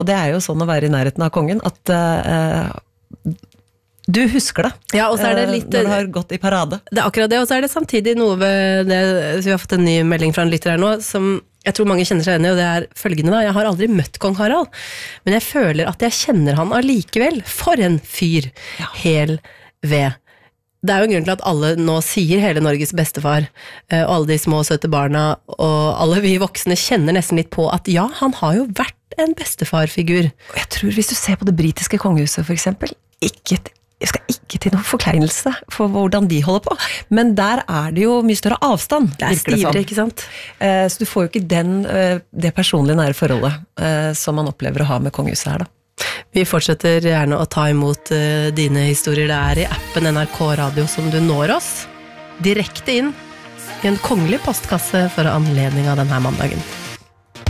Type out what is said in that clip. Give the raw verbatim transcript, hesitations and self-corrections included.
og det er jo sånn å være i nærheten av kongen, at uh, du husker det, ja, og så er det litt, når du har gått i parade. Det er akkurat det, og så er det samtidig noe ved det, så vi har fått en ny melding fra en lytter her nå, som jeg tror mange kjenner seg igjen i, og det er følgende da, jeg har aldri møtt kong Harald, men jeg føler at jeg kjenner han allikevel, for en fyr, ja. Hel ved. Det er jo en grunn til at alle nå sier hele Norges bestefar, og alle de små søte barna, og alle vi voksne kjenner nesten litt på at ja, han har jo vært en bestefarfigur. Og jeg tror hvis du ser på det britiske kongehuset for eksempel, ikke et jeg skal ikke til noen forkleinelse for hvordan de holder på, men der er det jo mye større avstand. Det er stivere, ikke sant? Så du får jo ikke den, det personlige nære forholdet som man opplever å ha med kongehuset her da. Vi fortsetter gjerne å ta imot dine historier. Det er i appen N R K Radio som du når oss direkte inn i en kongelig postkasse for anledning av denne mandagen.